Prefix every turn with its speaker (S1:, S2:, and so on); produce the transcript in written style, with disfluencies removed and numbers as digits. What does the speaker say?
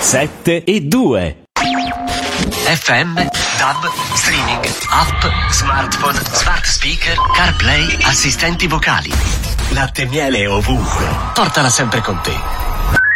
S1: 7 e 2.
S2: FM, DAB, streaming, app, smartphone, smart speaker, CarPlay, assistenti vocali. Latte e miele ovunque. Portala sempre con te.